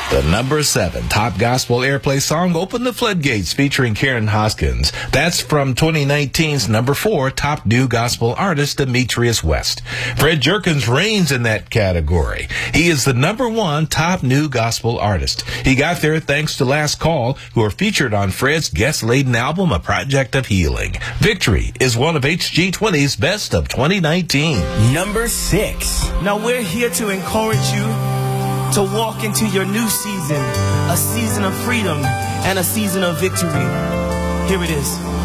The number 7 top gospel airplay song, Open the Floodgates, featuring Karen Hoskins. That's from 2019's number 4 top new gospel artist, Demetrius West. Fred Jerkins reigns in that category. He is the number 1 top new gospel artist. He got there thanks to Last Call, who are featured on Fred's guest-laden album, A Project of Healing. Victory is one of HG20's best of 2019. Number 6. Now we're here to encourage you to walk into your new season, a season of freedom and a season of victory. Here it is.